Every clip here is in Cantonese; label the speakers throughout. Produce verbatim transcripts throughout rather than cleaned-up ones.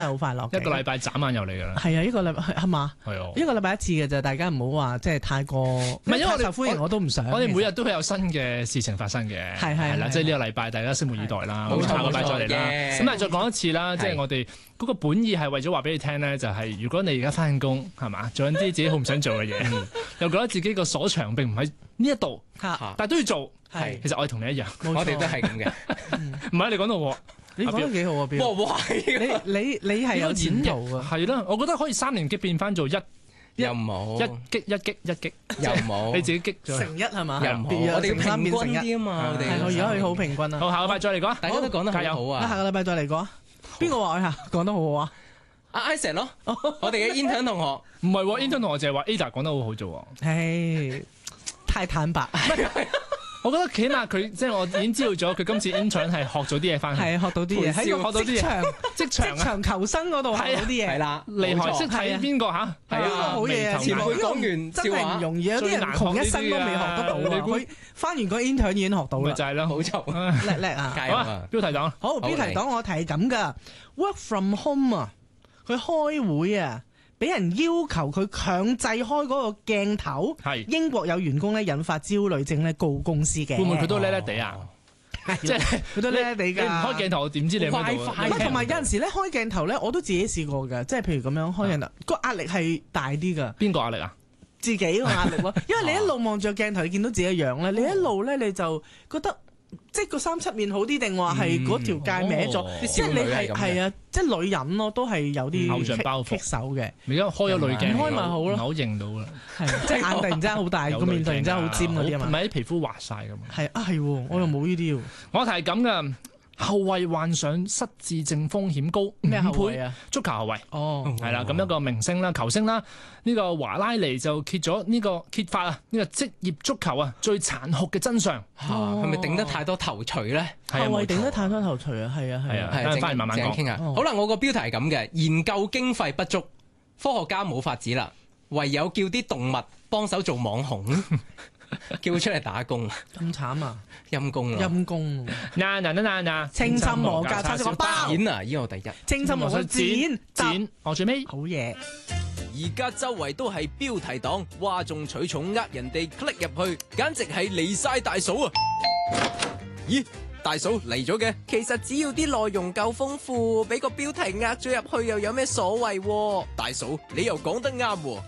Speaker 1: 好快樂嘅。
Speaker 2: 一個禮拜眨眼又嚟㗎啦。
Speaker 1: 係啊，一個禮拜係嘛？
Speaker 2: 係啊，
Speaker 1: 一個禮拜一次嘅啫，大家唔好話即係太過。唔
Speaker 2: 係因為我哋
Speaker 1: 受歡迎我都唔想。
Speaker 2: 我哋每日都會有新嘅事情發生嘅，
Speaker 1: 係係
Speaker 2: 啦，即係呢個禮拜大家拭目以待啦。
Speaker 3: 冇錯
Speaker 2: 下個禮拜再嚟啦。
Speaker 3: 冇錯
Speaker 2: 咁但係再講一次啦，即係我哋嗰個本意係為咗話俾你聽咧，就係如果你而家翻緊工係嘛，做緊啲自己好唔想做嘅嘢，又覺得自己個所長並唔喺呢一度，
Speaker 1: 嚇
Speaker 2: 但係都要做。
Speaker 1: 係
Speaker 2: 其實我哋同你一樣，
Speaker 1: 冇錯
Speaker 3: 我哋都係咁嘅。
Speaker 2: 唔係你講到我。
Speaker 1: 你講得幾好啊，標。
Speaker 3: 哇哇！
Speaker 1: 你你你係有前途啊！
Speaker 2: 係啦，我覺得可以三連擊變翻做一
Speaker 3: 又冇
Speaker 2: 一擊一擊一擊，
Speaker 3: 又冇
Speaker 2: 你自己擊咗。
Speaker 1: 成一係嘛？
Speaker 3: 又唔好，我哋要平均啲啊嘛，我哋
Speaker 1: 係我而家佢好平均啊！
Speaker 2: 好，下個禮拜再嚟講，
Speaker 3: 大家都講得
Speaker 2: 加油
Speaker 3: 好好啊！
Speaker 1: 下個禮拜再嚟講，邊個話我下講得好好啊？
Speaker 3: 阿 Isaac 咯，我哋嘅 intern 同學，
Speaker 2: 唔係喎，intern 同學就係話 Ada 講得好好啫喎。
Speaker 1: 唉，太坦白。
Speaker 2: 我覺得起碼佢即係我已經知道咗，佢今次 intern 係學咗啲嘢翻去，
Speaker 1: 係學到啲嘢，喺個
Speaker 2: 學到啲嘢
Speaker 1: 職場
Speaker 2: 職場
Speaker 1: 職場求生嗰度學到啲嘢。
Speaker 3: 係啦，
Speaker 2: 厲害，識
Speaker 3: 冇錯
Speaker 2: 睇邊個吓？
Speaker 1: 係啊，好嘢啊！
Speaker 3: 前輩講完
Speaker 1: 真係唔
Speaker 3: 笑話，
Speaker 1: 容易，有啲人窮一生都未學得到啊！佢翻完個 intern 已經學到啦，
Speaker 2: 咪就係咯，
Speaker 3: 冇錯，
Speaker 1: 叻叻啊！
Speaker 3: 加油啊
Speaker 2: 好啊！！標題黨，
Speaker 1: 好，標題黨我睇係咁噶，work from home 啊，佢開會啊，俾人要求佢強制開嗰個鏡頭。
Speaker 2: 係
Speaker 1: 英國有員工咧引發焦慮症咧告公司嘅，
Speaker 2: 會唔會佢都叻叻地啊？即係
Speaker 1: 佢都叻叻地㗎。
Speaker 2: 你唔開鏡頭，我點知你喺邊度啊？
Speaker 1: 唔係同埋有陣時咧開鏡頭咧，我都自己試過㗎，即係譬如咁樣開鏡頭，個壓力係大啲㗎。
Speaker 2: 邊個壓力啊？
Speaker 1: 自己個壓力咯，因為你一路望住個鏡頭，你見到自己嘅樣咧，你一路咧你就覺得即係個三七面好啲，定話係嗰條界歪咗？即係你係係啊，即係女人咯，都係有啲
Speaker 2: 偶像包袱
Speaker 1: 棘手嘅。
Speaker 2: 而家開咗濾鏡，
Speaker 1: 唔開咪好咯
Speaker 2: 唔係好認到啦。
Speaker 1: 係即係眼突然之間好大，個面突然之間好尖嗰啲啊嘛。
Speaker 2: 唔係啲皮膚滑晒咁。
Speaker 1: 係啊係喎，我又冇呢啲喎。
Speaker 2: 我題係咁噶，後衞患上失智症風險高
Speaker 1: 咩後
Speaker 2: 五倍
Speaker 1: 衞啊？
Speaker 2: 足球後衞。
Speaker 1: 哦，
Speaker 2: 係啦，咁一個明星啦、球星啦，呢個華拉尼就揭咗呢個揭發啊，呢個職業足球啊最殘酷嘅真相。
Speaker 3: 嚇係咪頂得太多頭槌咧？
Speaker 1: 後衞頂得太多頭槌啊！係啊係啊。
Speaker 2: 係啊，等陣翻嚟慢慢講。
Speaker 3: 傾下。好啦，我個標題係咁嘅，研究經費不足，科學家冇法子啦，唯有叫啲動物幫手做網紅。叫佢出嚟打工，
Speaker 1: 咁慘啊！
Speaker 3: 陰公啦，
Speaker 1: 陰公。
Speaker 2: 嗱嗱嗱嗱嗱，
Speaker 1: 清心魔教叉燒個包，
Speaker 3: 剪啊！依個第一，
Speaker 1: 清心魔術剪
Speaker 2: 剪，我最尾
Speaker 1: 好嘢。
Speaker 4: 而家周圍都係標題黨，嘩眾取寵，呃人哋 click 入去，簡直係離晒大嫂啊！咦，大嫂嚟咗嘅？其實只要啲內容夠豐富，俾個標題呃咗入去，又有咩所謂？大嫂，你又講得啱喎。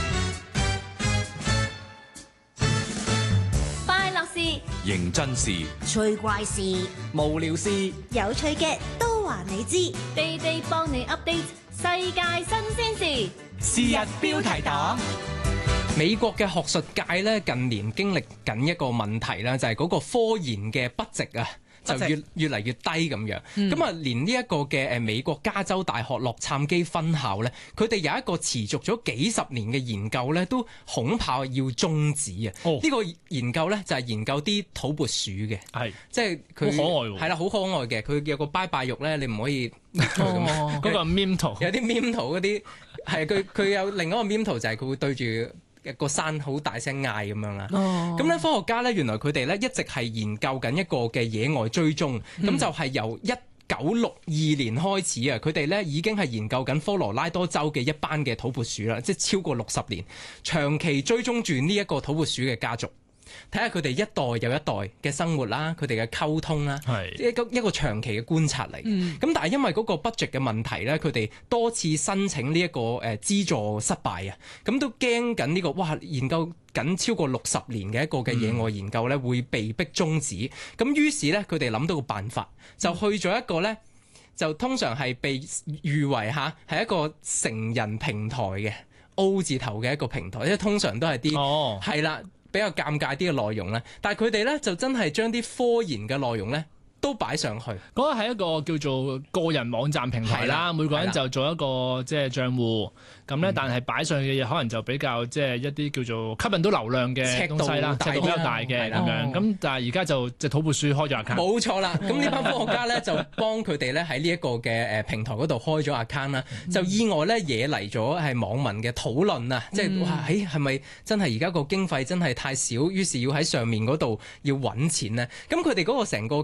Speaker 5: 認真事、
Speaker 6: 趣怪事、
Speaker 3: 無聊事、
Speaker 6: 有趣嘅都話你知，
Speaker 7: 地地幫你 update 世界新鮮事。
Speaker 3: 是日標題黨。美國嘅學術界咧近年經歷緊一個問題啦，就係嗰個科研嘅筆值啊。就越越嚟越低咁樣，咁啊、嗯、連呢一個嘅誒美國加州大學洛杉磯分校咧，佢哋有一個持續咗幾十年嘅研究咧，都恐怕要終止啊！呢、哦、個研究咧就係研究啲土撥鼠嘅，係是即係佢好可愛喎，係啦，好可愛嘅，佢有個拜拜肉咧，你唔可以
Speaker 2: 嗰個 meme 圖，
Speaker 3: 有啲 meme 圖嗰啲係佢佢有另一個 meme 圖就係佢會對住一個山好大聲嗌咁樣啦，咁咧、哦、科學家咧原來佢哋咧一直係研究緊一個嘅野外追蹤，咁、嗯、就係由一九六二年開始啊，佢哋咧已經係研究緊科羅拉多州嘅一班嘅土撥鼠啦，即係超過六十年，長期追蹤住呢一個土撥鼠嘅家族。睇下佢哋一代又一代嘅生活啦，佢哋嘅溝通啦，係一個一個長期嘅觀察嚟。咁、嗯、但係因為嗰個 budget 嘅問題咧，佢哋多次申請呢一個誒資助失敗啊，咁都驚緊呢個哇研究緊超過六十年嘅一個嘅野外研究咧會被逼終止。咁、嗯、於是咧佢哋諗到個辦法，就去咗一個咧就通常係被譽為吓係一個成人平台嘅 O 字頭嘅一個平台，即係通常都係啲係啦。比較尷尬啲嘅內容咧，但係佢哋咧就真係將啲科研嘅內容咧都擺上去。
Speaker 2: 嗰個係一個叫做個人網站平台啦，每個人就做一個即係賬戶咁咧，但係擺上去嘅嘢可能就比較即係一啲叫做吸引到流量嘅東西啦，尺度比較大嘅咁樣。咁但係而家就隻土撥鼠開咗 account。
Speaker 3: 冇錯啦，咁呢班科學家咧就幫佢哋咧喺呢一個嘅誒平台嗰度開咗 account 啦，就意外咧惹嚟咗係網民嘅討論啊，即係哇，誒係咪真係而家個經費真係太少，於是要喺上面嗰度要揾錢呢？咁佢哋嗰個成個經營係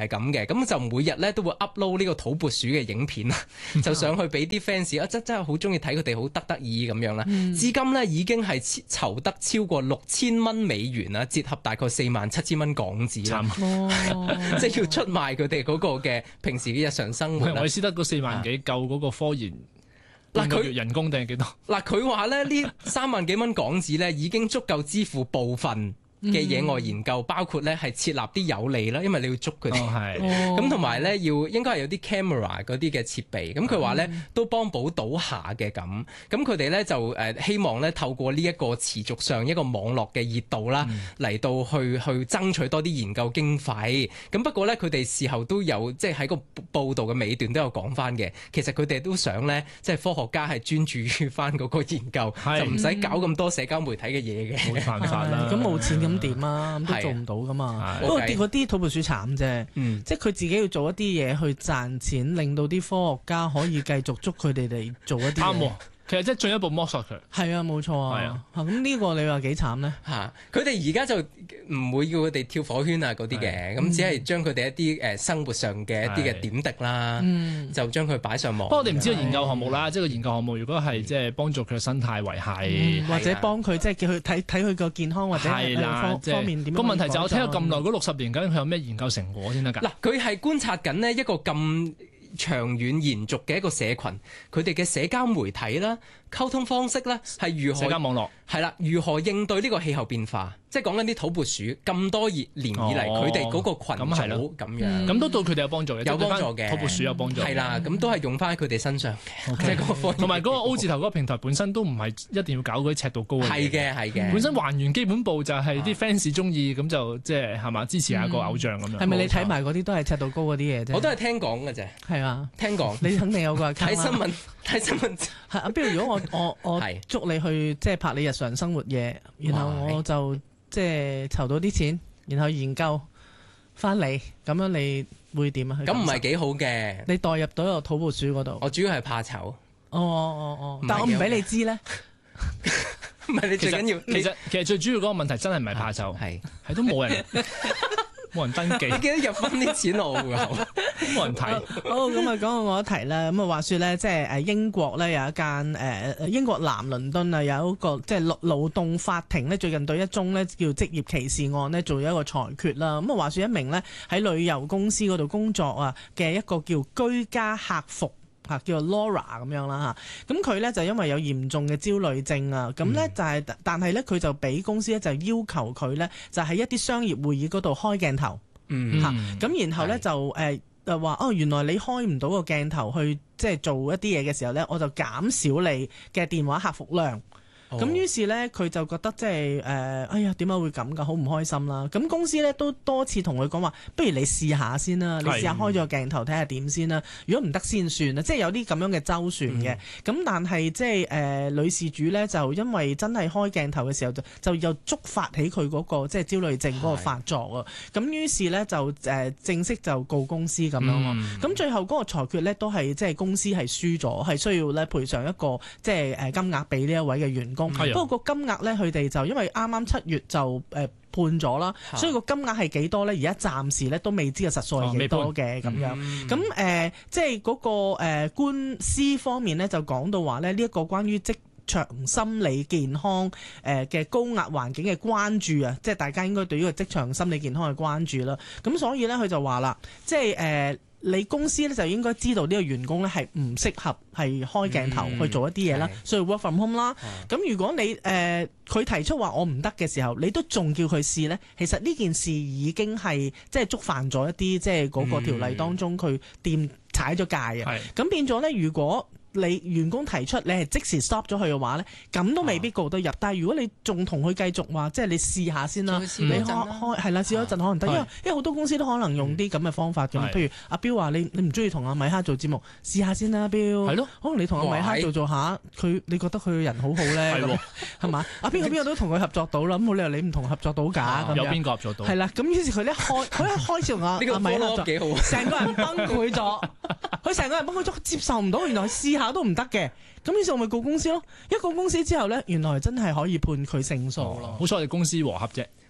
Speaker 3: 係咁嘅，咁就每日咧都會 upload 呢個土撥鼠嘅影片啊，就上去俾啲 fans 啊，真真係好中意睇佢哋好得得意咁樣啦。嗯、至今咧已經係籌得超過六千蚊美元啊，折合大概四萬七千蚊港紙啦。哦、即係要出賣佢哋嗰個嘅平時嘅日常生活。
Speaker 2: 我哋先得嗰四萬幾夠嗰個科研。嗱佢人工定係幾多？
Speaker 3: 嗱佢話咧呢三萬幾蚊港紙咧已經足夠支付部分嘅野外研究，包括咧係設立啲有利啦，因為你要捉佢哋，咁同埋咧要應該係有啲 camera 嗰啲嘅設備，咁佢話咧都幫補到下嘅咁，咁佢哋咧就誒希望咧透過呢一個持續上一個網絡嘅熱度啦，嚟、嗯、到去去爭取多啲研究經費。咁不過咧佢哋事後都有即係喺個報道嘅尾段都有講翻嘅，其實佢哋都想咧即係科學家係專注於翻嗰個研究，是就唔使搞咁多社交媒體嘅嘢嘅。
Speaker 2: 冇辦法啦，
Speaker 1: 咁冇錢咁點啊？咁都做唔到噶嘛。不過啲嗰啲土撥鼠慘啫，嗯、即係佢自己要做一啲嘢去賺錢，令到啲科學家可以繼續捉佢哋嚟做一啲嘢。
Speaker 2: 其實即係進一步剝削佢。
Speaker 1: 係啊，冇錯啊。咁呢個你話幾慘咧？
Speaker 3: 嚇！佢哋而家就唔會要佢哋跳火圈啊嗰啲嘅，咁的只係將佢哋一啲誒生活上嘅一啲嘅點滴啦，的就將佢擺上網。不過
Speaker 2: 我哋唔知個研究項目啦，即係個研究項目如果係即係幫助佢嘅生態維係，
Speaker 1: 嗯、或者幫佢即係叫佢睇睇佢個健康或者係方方面點。個
Speaker 2: 問題就我聽咗咁耐，嗰六十年究竟佢有咩研究成果先得㗎？
Speaker 3: 嗱，佢係觀察緊呢一個咁長遠延續嘅一個社群，佢哋嘅社交媒體啦、溝通方式啦，係如何
Speaker 2: 社交網絡
Speaker 3: 係啦，如何應對呢個氣候變化？即係講緊啲土撥鼠咁多年以嚟，佢哋嗰個群組咁樣，
Speaker 2: 咁都對佢哋有幫助嘅，
Speaker 3: 有幫助嘅
Speaker 2: 土撥鼠有幫助，
Speaker 3: 係啦，咁都係用翻喺佢哋身上嘅，即係嗰個方。
Speaker 2: 同埋嗰個 O 字頭嗰個平台本身都唔係一定要搞嗰啲尺度高嘅嘢，
Speaker 3: 係嘅係嘅。
Speaker 2: 本身還原基本步就係啲 fans 中意咁就即係係嘛支持下個偶像咁樣。
Speaker 1: 係咪你睇埋嗰啲都係尺度高嗰啲嘢啫？
Speaker 3: 我都係聽講嘅啫。
Speaker 1: 係啊，
Speaker 3: 聽講。
Speaker 1: 你肯定有個
Speaker 3: 睇新聞，睇新聞。
Speaker 1: 係啊，比如如果我我我捉你去即係拍你日常生活嘢，然後我就即係籌到啲錢，然後研究翻嚟，咁樣你會點啊？
Speaker 3: 咁唔係幾好嘅。
Speaker 1: 你代入到個土撥鼠嗰度。
Speaker 3: 我主要係怕醜。
Speaker 1: 哦哦哦，但我唔俾你知咧。
Speaker 3: 唔係你最緊要，
Speaker 2: 其實其實最主要嗰個問題真係唔係怕醜，係係都冇人。冇人登記，
Speaker 3: 你記得入翻啲錢落戶口，
Speaker 2: 冇人睇。
Speaker 1: 好，咁啊講到我一題啦。咁啊話說咧，即係誒英國咧有一間誒英國南倫敦啊有一個即係勞勞動法庭咧，最近對一宗咧叫職業歧視案咧做咗一個裁決啦。咁啊話說一名咧喺旅遊公司嗰度工作啊嘅一個叫居家客服。嚇，叫做 Laura 咁樣啦嚇，咁佢咧就因為有嚴重嘅焦慮症啊，咁咧、嗯、就係、是，但係咧佢就俾公司咧就要求佢咧就喺一啲商業會議嗰度開鏡頭，嚇、嗯，咁、啊、然後咧是就誒誒話哦，原來你開唔到個鏡頭去即係做一啲嘢嘅時候咧，我就減少你嘅電話客服量。咁、哦、於是咧，佢就覺得即係誒，哎呀，點解會咁㗎？好唔開心啦！咁公司咧都多次同佢講話，不如你試下先啦，你試下開咗個鏡頭睇下點先啦。如果唔得先算啦，即係有啲咁樣嘅周旋嘅。咁、嗯、但係即係誒女事主咧，就因為真係開鏡頭嘅時候就就又觸發起佢嗰、嗰個即係焦慮症嗰個發作啊。咁於是咧就誒正式就告公司咁樣咯。咁、嗯、最後嗰個裁決咧都係即係公司係輸咗，係需要咧賠償一個即係誒金額俾呢一位嘅員工。不過個金額咧，佢哋就因為啱啱七月就誒判咗啦，啊、所以個金額係幾多咧？而家暫時咧都未知嘅實數係幾多嘅咁、哦、樣。咁誒、嗯呃，即係嗰、那個、呃、官司方面咧，就講到話咧，呢、這、一個關於職場心理健康誒嘅高壓環境嘅關注啊，即係大家應該對於個職場心理健康嘅關注啦。咁所以咧，佢就話啦，即係誒。呃你公司咧就應該知道呢個員工咧係唔適合係開鏡頭去做一啲嘢啦，嗯、所以 work from home 啦。咁、嗯、如果你誒佢、呃、提出話我唔得嘅時候，你都仲叫佢試咧，其實呢件事已經係即係觸犯咗一啲即係嗰個條例當中佢掂踩咗界啊。咁、嗯、變咗咧，如果你員工提出你係即時 stop 咗佢嘅話咧，咁都未必告得入。啊、但係如果你仲同佢繼續話，即係你試下先啦，你開開係啦，試咗一陣可能得，因為因為好多公司都可能用啲咁嘅方法嘅。譬如阿彪話你你唔中意同阿米哈做節目，試下先啦，彪。係咯，可能你同阿米哈做做下，佢你覺得佢人好好咧，係係嘛？阿邊個邊個都同佢合作到啦，咁冇理由你唔同合作到㗎。
Speaker 2: 有邊個合作到？
Speaker 1: 係啦，咁於是佢一開佢一開始同阿阿米哈做，成個人崩潰咗，佢成個人崩潰咗，接受唔到，原來試下都唔得嘅，咁於是我咪告公司咯。一告公司之後咧，原來真係可以判佢勝訴咯。
Speaker 2: 好彩我哋公司和合啫。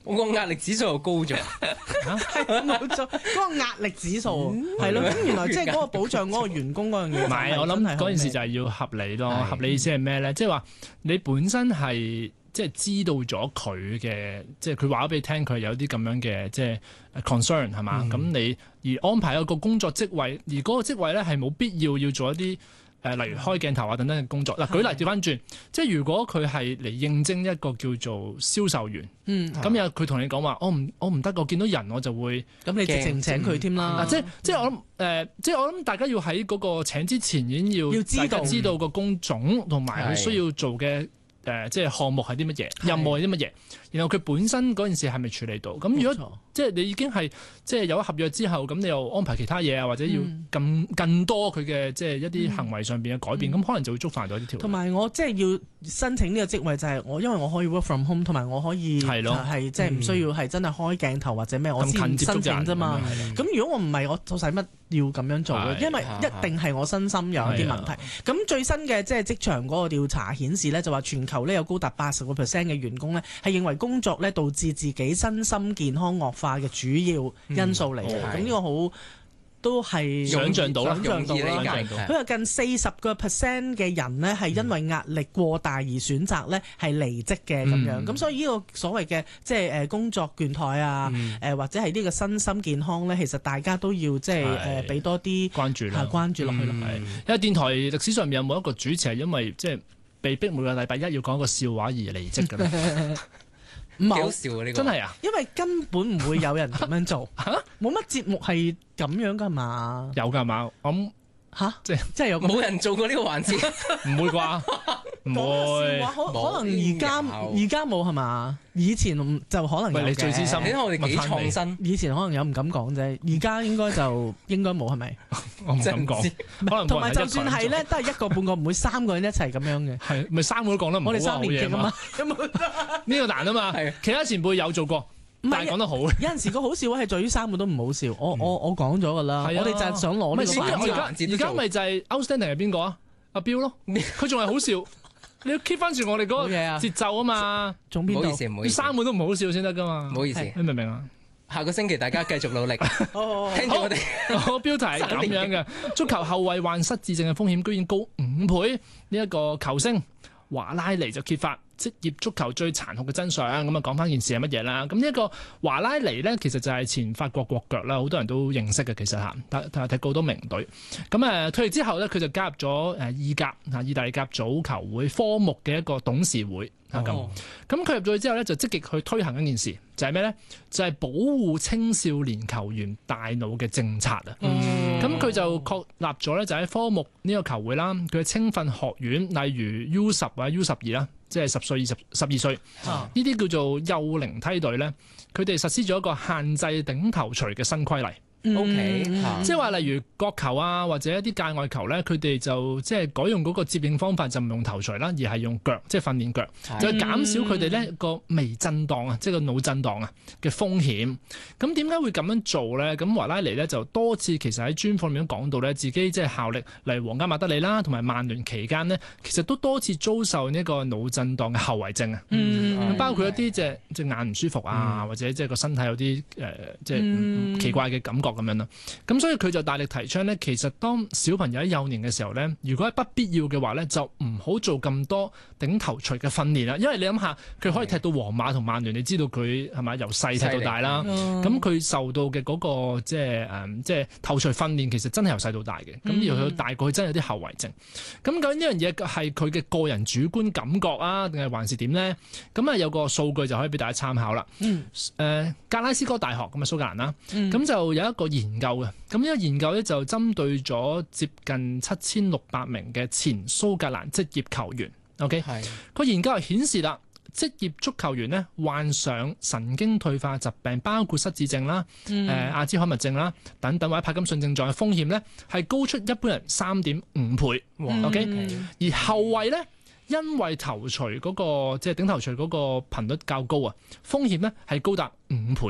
Speaker 3: 我個壓力指數又高咗，
Speaker 1: 係冇錯，嗰個壓力指數係咯。咁原來即係嗰個保障嗰個員工嗰樣嘢。
Speaker 2: 唔係，我諗嗰件事就係要合理咯。合理意思係咩咧？即係話你本身係即係知道咗佢嘅，即係佢話咗俾你聽，佢有啲咁樣嘅即係 concern 係嘛？咁、嗯、你而安排一個工作職位，而嗰個職位咧係冇必要要做一啲。誒，例如開鏡頭啊等等嘅工作。嗱，舉例調翻轉，即係如果佢係嚟應徵一個叫做銷售員，嗯，咁有佢同你講話，我唔我唔得，我見到人我就會，
Speaker 1: 咁你直情請佢添啦。
Speaker 2: 即係即係我諗誒、呃，即係我諗大家要喺嗰個請之前已經要
Speaker 1: 要知道
Speaker 2: 知道個工種同埋佢需要做嘅誒、呃，即係項目係啲乜嘢，任務係啲乜嘢，然後佢本身嗰件事係咪處理到？咁如果即係你已經係即係有咗合約之後，咁你又安排其他嘢啊，或者要更更多佢嘅即係一啲行為上邊嘅改變，咁、嗯、可能就會觸犯到呢條。同
Speaker 1: 埋我即係要申請呢個職位，就係我因為我可以 work from home，同埋我可以係咯，係即係唔需要係真係開鏡頭或者咩，我先申請啫嘛。咁如果我唔係，我做使乜要咁樣做咧？因為一定係我身心有一啲問題。咁最新嘅即係職場嗰個調查顯示咧，就話全球咧有高達八十個 percent 嘅員工咧係認為工作咧導致自己身心健康惡化嘅主要因素嚟嘅，咁呢個好都係
Speaker 2: 想像到啦，
Speaker 1: 想像到啦。佢話近四十個 percent 嘅人呢係因為壓力過大而選擇呢係離職嘅咁樣，咁所以呢個所謂嘅即係誒工作倦怠啊，誒或者係呢個身心健康呢，其實大家都要即係誒俾多啲關注啦，關注落去咯。
Speaker 2: 因為電台歷史上面有冇一個主持係因為即係被逼每個禮拜一要講一個笑話而離職嘅咧？
Speaker 3: 幾好笑啊！呢個
Speaker 1: 真係啊，因為根本唔會有人咁樣做嚇，冇乜節目係咁樣噶嘛？
Speaker 2: 有㗎嘛？咁
Speaker 1: 嚇，
Speaker 2: 即係
Speaker 1: 即係有
Speaker 3: 冇人做過呢個環節？
Speaker 2: 唔會啩？唔會。
Speaker 1: 可可能而家而家冇係嘛？以前就可能有嘅。
Speaker 2: 你最資深，
Speaker 3: 你睇我哋幾創新。
Speaker 1: 以前可能有唔敢講啫，而家應該就應該冇係咪？
Speaker 2: 我唔敢講。可能
Speaker 1: 同埋就算係咧，都係一個半個，唔會三個人一齊咁樣嘅。
Speaker 2: 係咪三個都講得唔好啊？
Speaker 1: 我哋三年級啊嘛，有冇
Speaker 2: 呢個難啊嘛？係其他前輩有做過，但係講得好。有
Speaker 1: 陣時個好笑係在於三個都唔好笑。我我我講咗㗎啦，我哋就係想攞呢個環節。
Speaker 2: 而家咪就係 outstanding 係邊個啊？阿彪咯，佢仲係好笑。你要 keep 翻住我哋嗰個節奏啊嘛，
Speaker 1: 總邊度？
Speaker 3: 唔好意思，唔好意思，
Speaker 2: 三個都唔好笑先得噶嘛。
Speaker 3: 唔好意思，
Speaker 2: 你明唔明啊？
Speaker 3: 下個星期大家繼續努力，聽住我哋。
Speaker 2: 我標題係咁樣嘅，足球後衛患失智症嘅風險居然高五倍。呢一個球星華拉尼就揭發職業足球最殘酷嘅真相，咁啊講翻件事係乜嘢啦？咁呢一個華拉尼呢，其實就係前法國國腳啦，好多人都認識嘅，其實嚇，睇睇踢過好多名隊。咁誒退役之後呢，佢就加入咗誒意甲嚇意大利甲組球會科目嘅一個董事會嚇咁。咁佢入咗去之後呢，就積極去推行一件事，就係咩呢？就係保護青少年球員大腦嘅政策啊！咁佢、嗯、就確立咗呢，就喺科目呢個球會啦，佢嘅青訓學院，例如 U 十或者 U 十二啦。即係十歲、二十、十二歲，呢啲、啊、叫做幼齡梯隊咧，佢哋實施咗一個限制頂頭錘嘅新規例。
Speaker 3: O K，即
Speaker 2: 係話例如角球啊，或者一啲界外球咧，佢哋就即係改用嗰個接應方法，就唔用頭錘啦，而係用腳，即係訓練腳，嗯、就減少佢哋咧個微震盪啊，即係個腦震盪啊嘅風險。咁點解會咁樣做咧？咁華拉尼咧就多次其實喺專訪入面講到咧，自己即係效力嚟皇家馬德里啦，同埋曼聯期間呢，其實都多次遭受呢個腦震盪嘅後遺症啊。嗯、包括一啲隻隻眼唔舒服啊，嗯、或者即係個身體有啲誒、呃、即係奇怪嘅感覺。咁樣啦，咁所以佢就大力提倡咧，其實當小朋友喺幼年嘅時候咧，如果係不必要嘅話咧，就唔好做咁多頂頭錘嘅訓練啦。因為你諗下，佢可以踢到皇馬同曼聯，你知道佢係咪由細踢到大啦？咁佢受到嘅嗰個即係誒，即係頭錘訓練，其實真係由細到大嘅。咁而佢大個，佢真係有啲後遺症。咁究竟呢樣嘢係佢嘅個人主觀感覺啊，定係還是點咧？咁啊有個數據就可以俾大家參考啦。誒、呃，格拉斯哥大學咁啊蘇格蘭啦，咁、嗯、就有一個研究嘅，咁呢個研究咧就針對咗接近七千六百名嘅前蘇格蘭職業球員。OK，係個研究係顯示啦，職業足球員呢患上神經退化疾病，包括失智症啦、誒、嗯呃、阿茲海默症啦等等或者帕金遜症狀嘅風險呢，係高出一般人三點五倍。
Speaker 3: 哇
Speaker 2: OK，
Speaker 3: 嗯、
Speaker 2: 而後衛呢，因為頭錘嗰個即係頂頭錘嗰個頻率較高啊，風險呢係高達五倍嘅。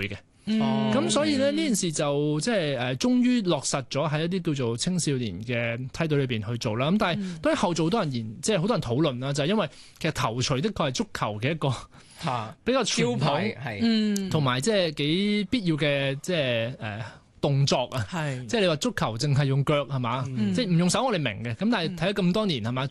Speaker 2: 咁、嗯、所以咧呢件事就即係誒，終於落實咗喺一啲叫做青少年嘅梯隊裏邊去做啦。咁但係都喺後做好多人研，即係好多人討論啦，就係、是、因為其實頭槌的確係足球嘅一個比較傳統，係同埋即係幾必要嘅即係誒動作啊。係即係你話足球淨係用腳係嘛，嗯、即係唔用手我哋明嘅。咁但係睇咗咁多年係嘛，